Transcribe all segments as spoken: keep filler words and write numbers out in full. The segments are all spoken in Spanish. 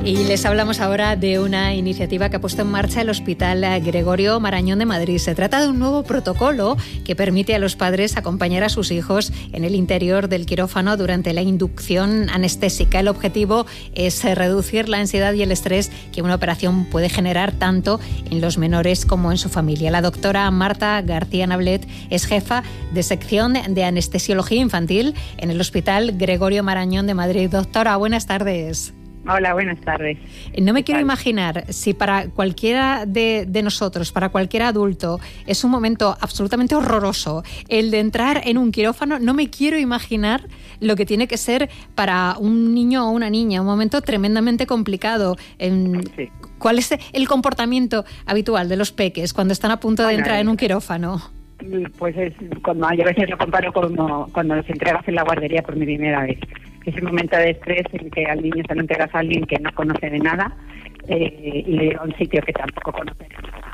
Y les hablamos ahora de una iniciativa que ha puesto en marcha el Hospital Gregorio Marañón de Madrid. Se trata de un nuevo protocolo que permite a los padres acompañar a sus hijos en el interior del quirófano durante la inducción anestésica. El objetivo es reducir la ansiedad y el estrés que una operación puede generar tanto en los menores como en su familia. La doctora Marta García Nablet es jefa de sección de anestesiología infantil en el Hospital Gregorio Marañón de Madrid. Doctora, buenas tardes. Hola, buenas tardes. No me quiero imaginar si para cualquiera de, de nosotros, para cualquier adulto, es un momento absolutamente horroroso el de entrar en un quirófano. No me quiero imaginar lo que tiene que ser para un niño o una niña, un momento tremendamente complicado. Sí. ¿Cuál es el comportamiento habitual de los peques cuando están a punto de bueno, entrar en un quirófano? Pues es, como yo a veces lo comparo como cuando los entregas en la guardería por mi primera vez. Ese momento de estrés en que al niño se lo entregas a alguien que no conoce de nada eh, y a un sitio que tampoco conoce de nada.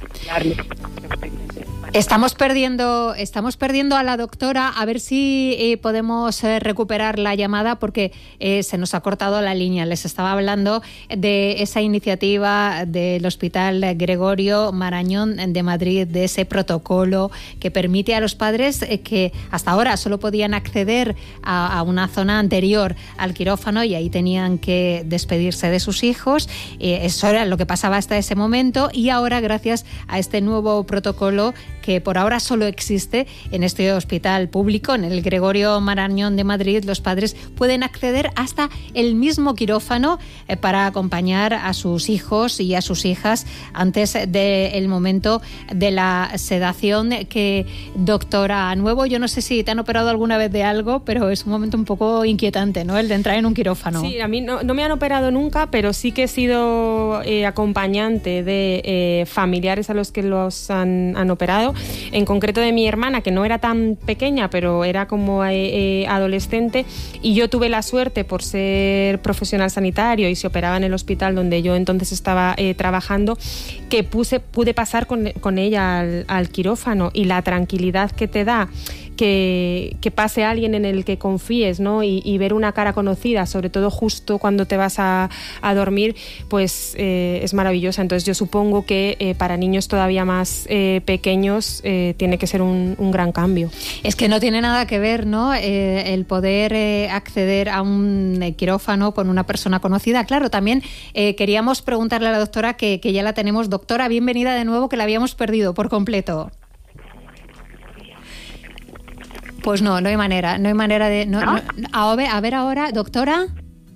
Estamos perdiendo, estamos perdiendo a la doctora. A ver si eh, podemos eh, recuperar la llamada porque eh, se nos ha cortado la línea. Les estaba hablando de esa iniciativa del Hospital Gregorio Marañón de Madrid, de ese protocolo que permite a los padres eh, que hasta ahora solo podían acceder a, a una zona anterior al quirófano y ahí tenían que despedirse de sus hijos. Eh, eso era lo que pasaba hasta ese momento y ahora, gracias a este nuevo protocolo que por ahora solo existe en este hospital público, en el Gregorio Marañón de Madrid, los padres pueden acceder hasta el mismo quirófano eh, para acompañar a sus hijos y a sus hijas antes del momento de la sedación. Que, doctora Nuevo, yo no sé si te han operado alguna vez de algo, pero es un momento un poco inquietante, ¿no?, el de entrar en un quirófano. Sí, a mí no, no me han operado nunca, pero sí que he sido eh, acompañante de eh, familiares a los que los han, han operado. En concreto de mi hermana, que no era tan pequeña, pero era como eh, eh, adolescente, y yo tuve la suerte, por ser profesional sanitario y se operaba en el hospital donde yo entonces estaba eh, trabajando, que puse, pude pasar con, con ella al, al quirófano, y la tranquilidad que te da que, que pase alguien en el que confíes, ¿no? Y, y ver una cara conocida, sobre todo justo cuando te vas a, a dormir, pues eh, es maravillosa. Entonces yo supongo que eh, para niños todavía más eh, pequeños eh, tiene que ser un, un gran cambio. Es que no tiene nada que ver, ¿no?, eh, el poder eh, acceder a un eh, quirófano con una persona conocida. Claro, también eh, queríamos preguntarle a la doctora, que, que ya la tenemos. Doctora, bienvenida de nuevo, que la habíamos perdido por completo. Pues no, no hay manera, no hay manera de... No, ¿No? No, a, ver, a ver ahora, doctora.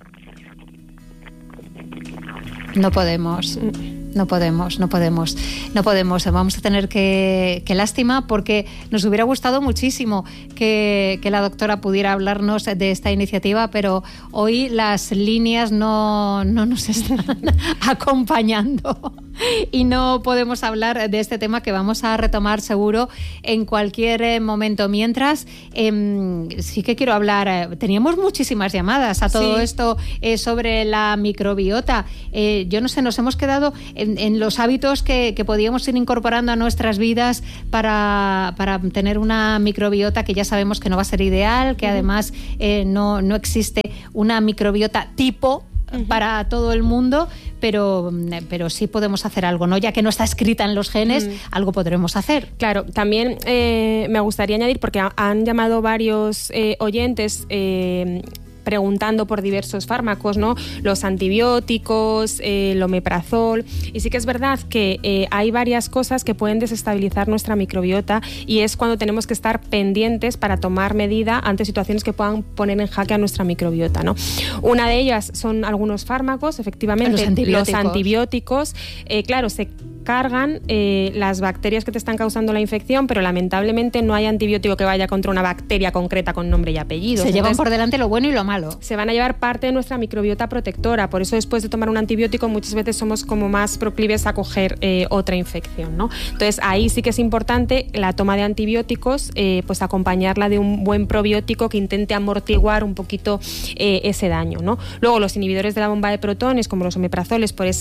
No podemos, no podemos, no podemos, no podemos. Vamos a tener que... Qué lástima, porque nos hubiera gustado muchísimo que, que la doctora pudiera hablarnos de esta iniciativa, pero hoy las líneas no, no nos están acompañando. Y no podemos hablar de este tema, que vamos a retomar seguro en cualquier momento. Mientras, eh, sí que quiero hablar, eh, teníamos muchísimas llamadas a todo sí. esto eh, sobre la microbiota. Eh, yo no sé, nos hemos quedado en, en los hábitos que, que podíamos ir incorporando a nuestras vidas para, para tener una microbiota que ya sabemos que no va a ser ideal, que uh-huh. además eh, no, no existe una microbiota tipo Uh-huh. para todo el mundo, pero, pero sí podemos hacer algo, ¿no? Ya que no está escrita en los genes, uh-huh. algo podremos hacer. Claro, también eh, me gustaría añadir, porque han llamado varios eh, oyentes eh, preguntando por diversos fármacos, ¿no? Los antibióticos, eh, el omeprazol, y sí que es verdad que eh, hay varias cosas que pueden desestabilizar nuestra microbiota, y es cuando tenemos que estar pendientes para tomar medida ante situaciones que puedan poner en jaque a nuestra microbiota, ¿no? Una de ellas son algunos fármacos, efectivamente, los antibióticos, los antibióticos eh, claro, se cargan eh, las bacterias que te están causando la infección, pero lamentablemente no hay antibiótico que vaya contra una bacteria concreta con nombre y apellido. Se Entonces, llevan por delante lo bueno y lo malo. Se van a llevar parte de nuestra microbiota protectora, por eso después de tomar un antibiótico muchas veces somos como más proclives a coger eh, otra infección, ¿no? Entonces ahí sí que es importante la toma de antibióticos, eh, pues acompañarla de un buen probiótico que intente amortiguar un poquito eh, ese daño, ¿no? Luego los inhibidores de la bomba de protones, como los omeprazoles, por eso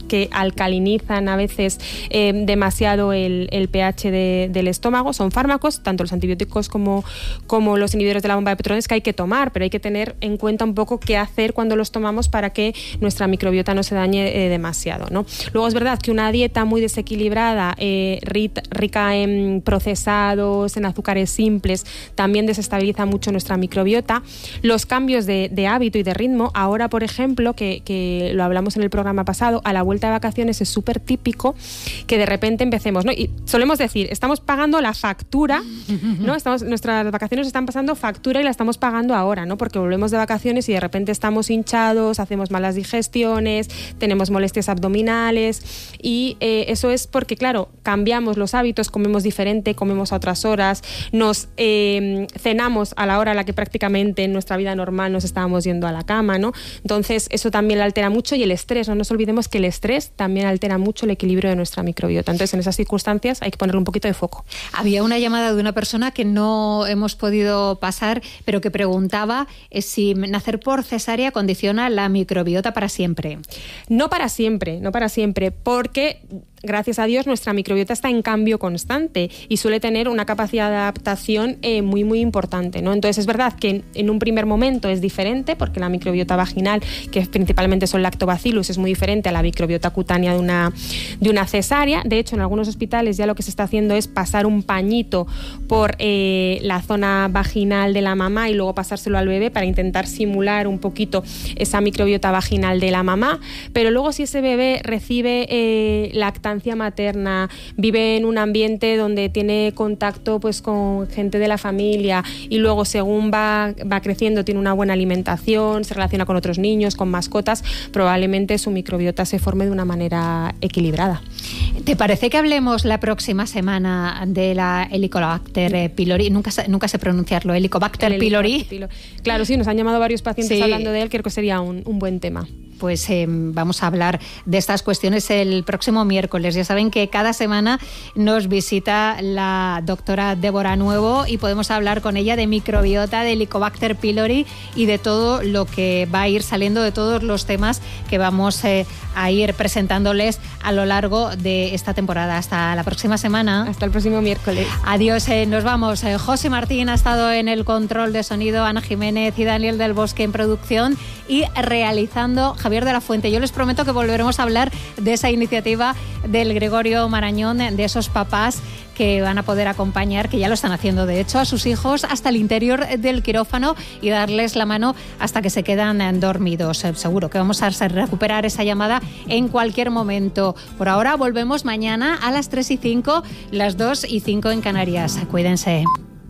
que alcalinizan a veces eh, demasiado el, el pH de, del estómago. Son fármacos, tanto los antibióticos como, como los inhibidores de la bomba de protones, que hay que tomar, pero hay que tener en cuenta un poco qué hacer cuando los tomamos para que nuestra microbiota no se dañe eh, demasiado, ¿no? Luego es verdad que una dieta muy desequilibrada, eh, rica en procesados, en azúcares simples, también desestabiliza mucho nuestra microbiota. Los cambios de, de hábito y de ritmo, ahora por ejemplo, que, que lo hablamos en el programa pasado, a la vuelta de vacaciones es súper típico que de repente empecemos, ¿no? Y solemos decir, estamos pagando la factura, ¿no? Estamos, nuestras vacaciones están pasando factura y la estamos pagando ahora, ¿no? Porque volvemos de vacaciones y de repente estamos hinchados, hacemos malas digestiones, tenemos molestias abdominales y eh, eso es porque, claro, cambiamos los hábitos, comemos diferente, comemos a otras horas, nos eh, cenamos a la hora a la que prácticamente en nuestra vida normal nos estábamos yendo a la cama, ¿no? Entonces eso también la altera mucho, y el estrés, no nos olvidemos que el estrés también altera mucho el equilibrio de nuestra microbiota. Entonces en esas circunstancias hay que ponerle un poquito de foco. Había una llamada de una persona que no hemos podido pasar, pero que preguntaba si nacer por cesárea condiciona la microbiota para siempre. No para siempre, no para siempre, porque gracias a Dios nuestra microbiota está en cambio constante y suele tener una capacidad de adaptación eh, muy muy importante, ¿no? Entonces es verdad que en, en un primer momento es diferente, porque la microbiota vaginal, que principalmente son lactobacillus, es muy diferente a la microbiota cutánea de una, de una cesárea. De hecho, en algunos hospitales ya lo que se está haciendo es pasar un pañito por eh, la zona vaginal de la mamá y luego pasárselo al bebé para intentar simular un poquito esa microbiota vaginal de la mamá. Pero luego, si ese bebé recibe eh, lactancia materna, vive en un ambiente donde tiene contacto pues con gente de la familia y luego según va, va creciendo tiene una buena alimentación, se relaciona con otros niños, con mascotas, probablemente su microbiota se forme de una manera equilibrada. ¿Te parece que hablemos la próxima semana de la Helicobacter pylori? Nunca, nunca sé pronunciarlo, Helicobacter pylori. Claro, sí, nos han llamado varios pacientes sí. hablando de él, creo que sería un, un buen tema. Pues eh, vamos a hablar de estas cuestiones el próximo miércoles. Ya saben que cada semana nos visita la doctora Débora Nuevo y podemos hablar con ella de microbiota, de Helicobacter pylori y de todo lo que va a ir saliendo, de todos los temas que vamos eh, a ir presentándoles a lo largo de esta temporada. Hasta la próxima semana. Hasta el próximo miércoles. Adiós, eh, nos vamos. Eh, José Martín ha estado en el control de sonido, Ana Jiménez y Daniel del Bosque en producción y realizando Javier de la Fuente. Yo les prometo que volveremos a hablar de esa iniciativa del Gregorio Marañón, de esos papás que van a poder acompañar, que ya lo están haciendo de hecho, a sus hijos hasta el interior del quirófano y darles la mano hasta que se quedan dormidos. Seguro que vamos a recuperar esa llamada en cualquier momento. Por ahora volvemos mañana a las tres y cinco, las dos y cinco en Canarias. Cuídense.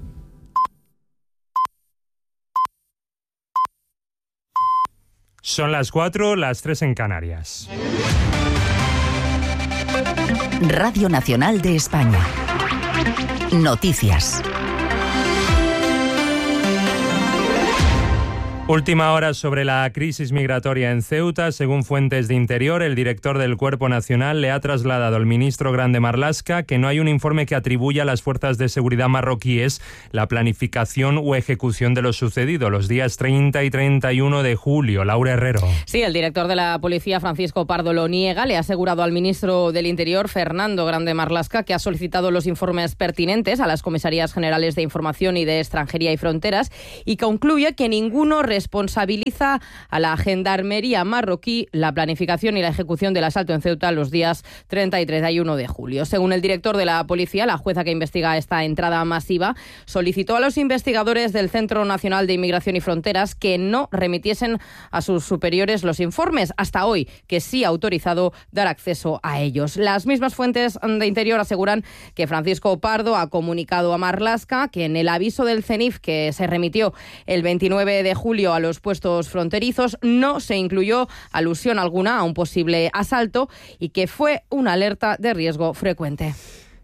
Son las cuatro, las tres en Canarias. Radio Nacional de España. Noticias. Última hora sobre la crisis migratoria en Ceuta. Según fuentes de Interior, el director del Cuerpo Nacional le ha trasladado al ministro Grande Marlaska que no hay un informe que atribuya a las fuerzas de seguridad marroquíes la planificación o ejecución de lo sucedido los días treinta y treinta y uno de julio. Laura Herrero. Sí, el director de la policía, Francisco Pardo, lo niega. Le ha asegurado al ministro del Interior, Fernando Grande Marlaska, que ha solicitado los informes pertinentes a las comisarías generales de Información y de Extranjería y Fronteras y concluye que ninguno responsabiliza a la gendarmería marroquí la planificación y la ejecución del asalto en Ceuta los días treinta y treinta y uno de julio. Según el director de la policía, la jueza que investiga esta entrada masiva solicitó a los investigadores del Centro Nacional de Inmigración y Fronteras que no remitiesen a sus superiores los informes, hasta hoy, que sí ha autorizado dar acceso a ellos. Las mismas fuentes de Interior aseguran que Francisco Pardo ha comunicado a Marlaska que en el aviso del CENIF que se remitió el veintinueve de julio a los puestos fronterizos no se incluyó alusión alguna a un posible asalto y que fue una alerta de riesgo frecuente.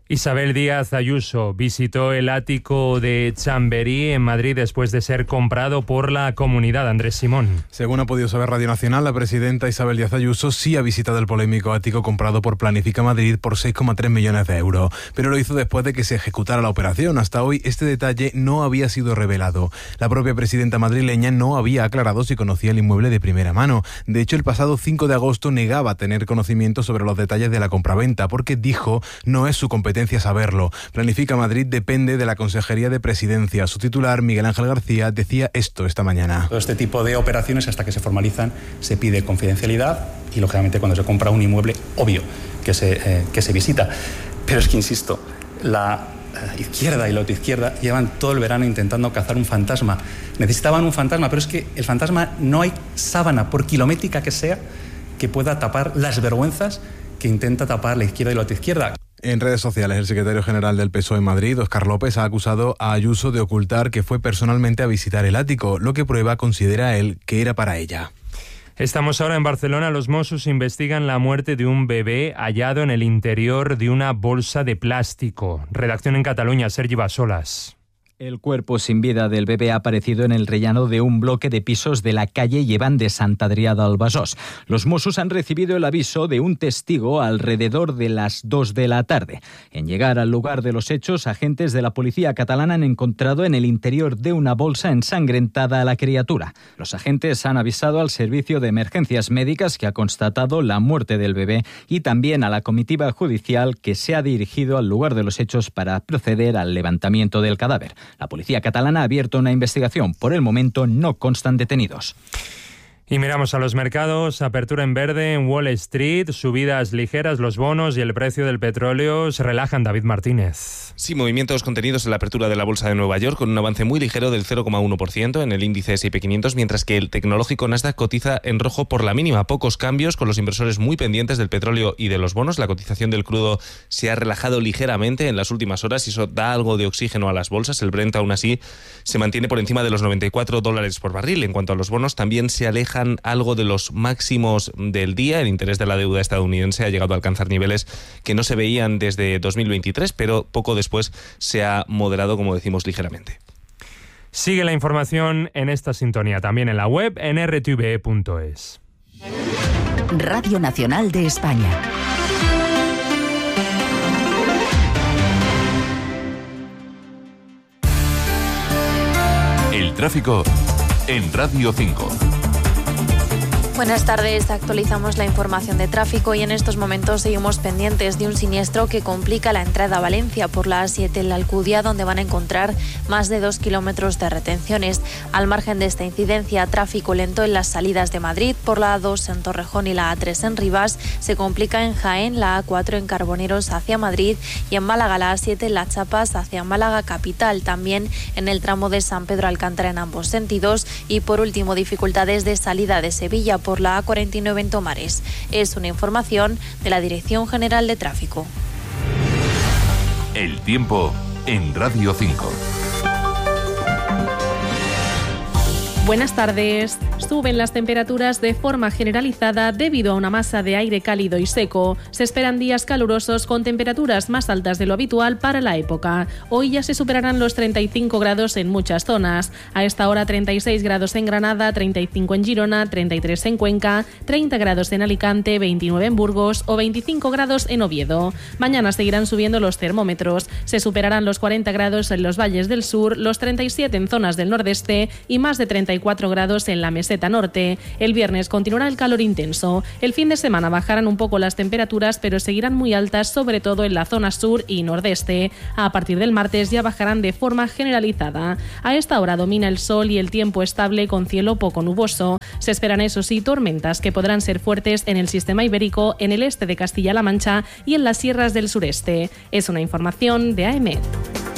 Isabel Díaz Ayuso visitó el ático de Chamberí en Madrid después de ser comprado por la comunidad. Andrés Simón. Según ha podido saber Radio Nacional, la presidenta Isabel Díaz Ayuso sí ha visitado el polémico ático comprado por Planifica Madrid por seis coma tres millones de euros, pero lo hizo después de que se ejecutara la operación. Hasta hoy este detalle no había sido revelado. La propia presidenta madrileña no había aclarado si conocía el inmueble de primera mano. De hecho, el pasado cinco de agosto negaba tener conocimiento sobre los detalles de la compraventa porque dijo no es su competencia saberlo. Planifica Madrid depende de la Consejería de Presidencia. Su titular, Miguel Ángel García, decía esto esta mañana. Todo este tipo de operaciones, hasta que se formalizan, se pide confidencialidad y, lógicamente, cuando se compra un inmueble, obvio que se, eh, que se visita. Pero es que, insisto, la eh, izquierda y la izquierda llevan todo el verano intentando cazar un fantasma. Necesitaban un fantasma, pero es que el fantasma no hay sábana, por kilométrica que sea, que pueda tapar las vergüenzas que intenta tapar la izquierda y la izquierda. En redes sociales, el secretario general del P S O E en Madrid, Óscar López, ha acusado a Ayuso de ocultar que fue personalmente a visitar el ático, lo que prueba, considera él, que era para ella. Estamos ahora en Barcelona. Los Mossos investigan la muerte de un bebé hallado en el interior de una bolsa de plástico. Redacción en Cataluña, Sergi Bassolas. El cuerpo sin vida del bebé ha aparecido en el rellano de un bloque de pisos de la calle Llevant de Sant Adrià del Besòs. Los Mossos han recibido el aviso de un testigo alrededor de las dos de la tarde. En llegar al lugar de los hechos, agentes de la policía catalana han encontrado en el interior de una bolsa ensangrentada a la criatura. Los agentes han avisado al servicio de emergencias médicas que ha constatado la muerte del bebé y también a la comitiva judicial que se ha dirigido al lugar de los hechos para proceder al levantamiento del cadáver. La policía catalana ha abierto una investigación. Por el momento no constan detenidos. Y miramos a los mercados. Apertura en verde en Wall Street, subidas ligeras, los bonos y el precio del petróleo se relajan. David Martínez. Sí, movimientos contenidos en la apertura de la bolsa de Nueva York con un avance muy ligero del cero coma uno por ciento en el índice ese y pe quinientos, mientras que el tecnológico Nasdaq cotiza en rojo por la mínima. Pocos cambios, con los inversores muy pendientes del petróleo y de los bonos. La cotización del crudo se ha relajado ligeramente en las últimas horas y eso da algo de oxígeno a las bolsas. El Brent, aún así, se mantiene por encima de los noventa y cuatro dólares por barril. En cuanto a los bonos, también se aleja algo de los máximos del día. El interés de la deuda estadounidense ha llegado a alcanzar niveles que no se veían desde dos mil veintitrés, pero poco después se ha moderado, como decimos, ligeramente. Sigue la información en esta sintonía, también en la web, en erre te ve punto es. Radio Nacional de España. El tráfico en Radio cinco. Buenas tardes, actualizamos la información de tráfico y en estos momentos seguimos pendientes de un siniestro que complica la entrada a Valencia por la A siete en la Alcudia, donde van a encontrar más de dos kilómetros de retenciones. Al margen de esta incidencia, tráfico lento en las salidas de Madrid por la A dos en Torrejón y la A tres en Rivas, se complica en Jaén, la A cuatro en Carboneros hacia Madrid y en Málaga la A siete en Las Chapas hacia Málaga capital, también en el tramo de San Pedro Alcántara en ambos sentidos y por último dificultades de salida de Sevilla por la A cuarenta y nueve en Tomares. Es una información de la Dirección General de Tráfico. El tiempo en Radio cinco. Buenas tardes. Suben las temperaturas de forma generalizada debido a una masa de aire cálido y seco. Se esperan días calurosos con temperaturas más altas de lo habitual para la época. Hoy ya se superarán los treinta y cinco grados en muchas zonas. A esta hora treinta y seis grados en Granada, treinta y cinco en Girona, treinta y tres en Cuenca, treinta grados en Alicante, veintinueve en Burgos o veinticinco grados en Oviedo. Mañana seguirán subiendo los termómetros. Se superarán los cuarenta grados en los valles del sur, los treinta y siete en zonas del nordeste y más de treinta y cuatro grados en la meseta norte. El viernes continuará el calor intenso. El fin de semana bajarán un poco las temperaturas, pero seguirán muy altas, sobre todo en la zona sur y nordeste. A partir del martes ya bajarán de forma generalizada. A esta hora domina el sol y el tiempo estable con cielo poco nuboso. Se esperan, eso sí, tormentas que podrán ser fuertes en el sistema ibérico, en el este de Castilla-La Mancha y en las sierras del sureste. Es una información de A E M E T.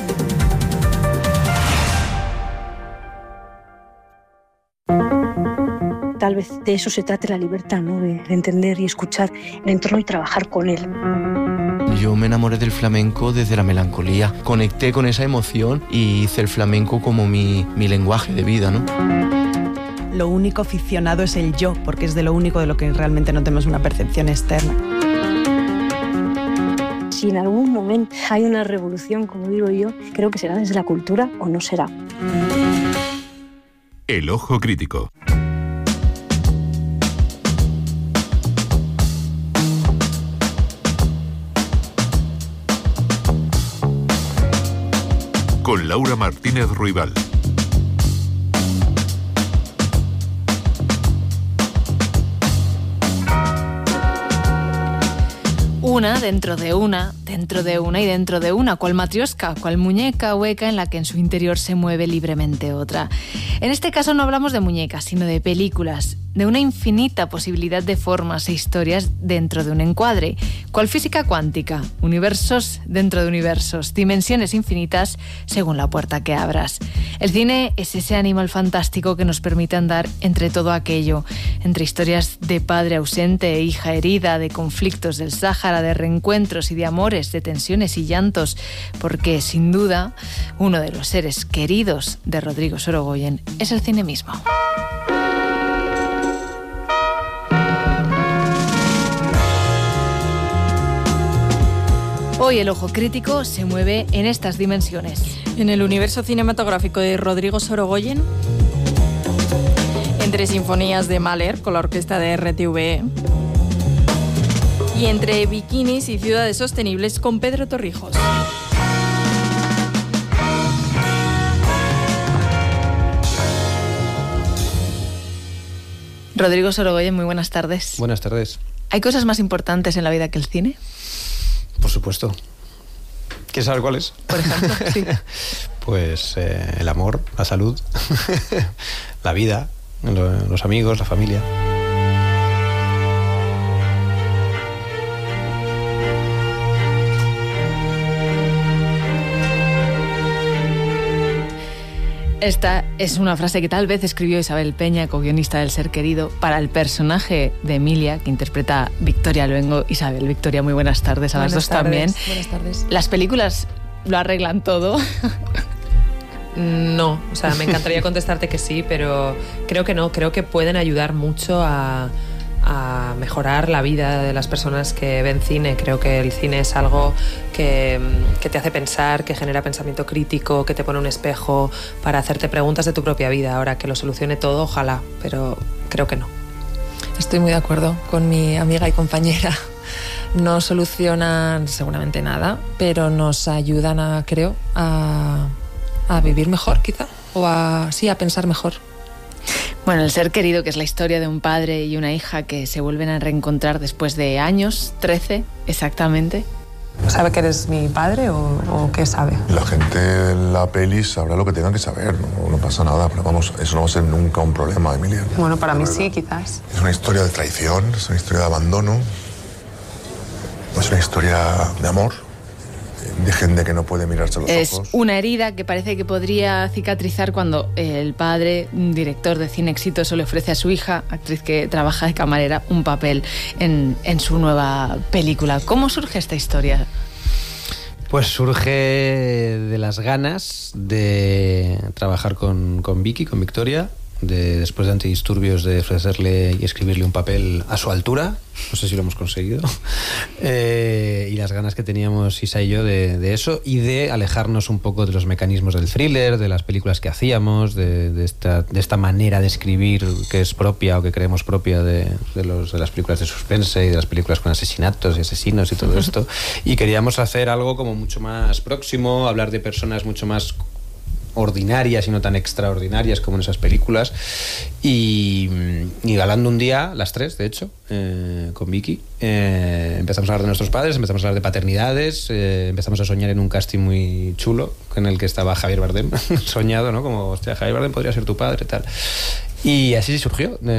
Tal vez de eso se trate la libertad, ¿no? De entender y escuchar el entorno y trabajar con él. Yo me enamoré del flamenco desde la melancolía. Conecté con esa emoción y hice el flamenco como mi, mi lenguaje de vida, ¿no? Lo único ficcionado es el yo, porque es de lo único de lo que realmente no tenemos una percepción externa. si en algún momento hay una revolución, como digo yo, creo que será desde la cultura o no será. El ojo crítico. Con Laura Martínez Ruibal. Una dentro de una, dentro de una y dentro de una, cual matrioska, cual muñeca hueca en la que en su interior se mueve libremente otra. En este caso no hablamos de muñecas, sino de películas, de una infinita posibilidad de formas e historias dentro de un encuadre, cual física cuántica, universos dentro de universos, dimensiones infinitas según la puerta que abras. El cine es ese animal fantástico que nos permite andar entre todo aquello, entre historias de padre ausente e hija herida, de conflictos del Sáhara, de reencuentros y de amores, de tensiones y llantos, porque sin duda uno de los seres queridos de Rodrigo Sorogoyen es el cine mismo. Hoy el ojo crítico se mueve en estas dimensiones. En el universo cinematográfico de Rodrigo Sorogoyen, entre sinfonías de Mahler con la orquesta de R T V E y entre bikinis y ciudades sostenibles con Pedro Torrijos. Rodrigo Sorogoyen, muy buenas tardes. Buenas tardes. ¿Hay cosas más importantes en la vida que el cine? Por supuesto. ¿Quieres saber cuáles? Por ejemplo, sí. Pues eh, el amor, la salud, la vida, lo, los amigos, la familia. Esta es una frase que tal vez escribió Isabel Peña, co-guionista del Ser Querido, para el personaje de Emilia, que interpreta Victoria Luengo. Isabel, Victoria, muy buenas tardes a buenas las dos tardes. También. Buenas tardes. ¿Las películas lo arreglan todo? No, o sea, me encantaría contestarte que sí, pero creo que no. Creo que pueden ayudar mucho a, a mejorar la vida de las personas que ven cine. Creo que el cine es algo que, que te hace pensar, que genera pensamiento crítico, que te pone un espejo para hacerte preguntas de tu propia vida. Ahora, que lo solucione todo, ojalá, pero creo que no. Estoy muy de acuerdo con mi amiga y compañera. No solucionan seguramente nada, pero nos ayudan a, creo, a, a vivir mejor, quizá, o a, sí, a pensar mejor. Bueno, El Ser Querido, que es la historia de un padre y una hija que se vuelven a reencontrar después de años, trece exactamente. ¿Sabe que eres mi padre o, o qué sabe? La gente en la peli sabrá lo que tengan que saber, no, no pasa nada, pero vamos, eso no va a ser nunca un problema, Emilia. Bueno, para mí sí, quizás. Es una historia de traición, es una historia de abandono, es una historia de amor, de gente que no puede mirarse a los es ojos. Es una herida que parece que podría cicatrizar cuando el padre, un director de cine exitoso, le ofrece a su hija, actriz que trabaja de camarera, un papel en, en su nueva película. ¿Cómo surge esta historia? Pues surge de las ganas de trabajar con, con Vicky, con Victoria, de, después de Antidisturbios, de ofrecerle y escribirle un papel a su altura. No sé si lo hemos conseguido. Eh, y las ganas que teníamos Isa y yo de, de eso, y de alejarnos un poco de los mecanismos del thriller, de las películas que hacíamos, de, de, esta, de esta manera de escribir que es propia o que creemos propia de, de, los, de las películas de suspense y de las películas con asesinatos y asesinos y todo esto. Y queríamos hacer algo como mucho más próximo, hablar de personas mucho más ordinarias y no tan extraordinarias como en esas películas, y, y galando un día, las tres de hecho, eh, con Vicky, eh, empezamos a hablar de nuestros padres, empezamos a hablar de paternidades, eh, empezamos a soñar en un casting muy chulo en el que estaba Javier Bardem soñado, ¿no? Como, hostia, Javier Bardem podría ser tu padre, tal, y así surgió.